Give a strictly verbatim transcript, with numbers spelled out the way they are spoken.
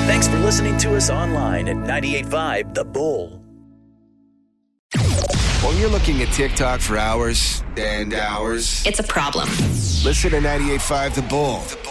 Thanks for listening to us online at ninety-eight point five The Bull. When you're looking at TikTok for hours and hours, it's a problem. Listen to ninety-eight point five The Bull.